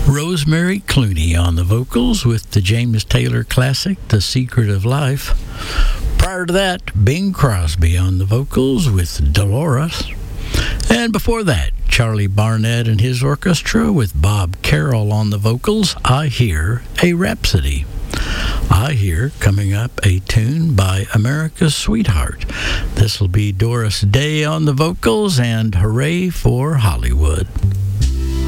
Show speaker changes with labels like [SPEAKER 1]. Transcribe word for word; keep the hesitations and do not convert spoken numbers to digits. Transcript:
[SPEAKER 1] Rosemary Clooney on the vocals with the James Taylor classic, The Secret of Life. Prior to that, Bing Crosby on the vocals with Dolores. And before that, Charlie Barnett and his orchestra with Bob Carroll on the vocals, I Hear a Rhapsody. I hear coming up a tune by America's Sweetheart. This will be Doris Day on the vocals, and Hooray for Hollywood.